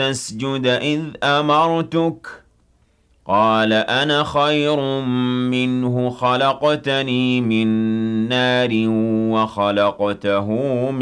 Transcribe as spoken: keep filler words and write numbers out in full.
تسجد إذ أمرتك قال أنا خير منه خلقتني من نار وخلقته